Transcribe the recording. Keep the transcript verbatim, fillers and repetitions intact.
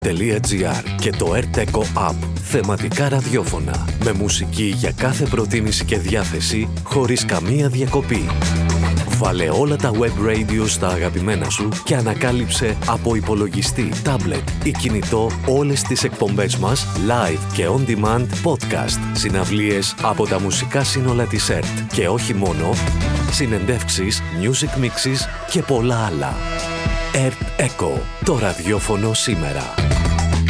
και το Earth Echo App. Θεματικά ραδιόφωνα με μουσική για κάθε προτίμηση και διάθεση χωρίς καμία διακοπή. Βάλε όλα τα web radio στα αγαπημένα σου και ανακάλυψε από υπολογιστή, τάμπλετ ή κινητό όλες τις εκπομπές μας live και on demand podcast, συναυλίες από τα μουσικά σύνολα της Earth και όχι μόνο, συνεντεύξεις, music mixes και πολλά άλλα. Earth Echo, το ραδιόφωνο σήμερα.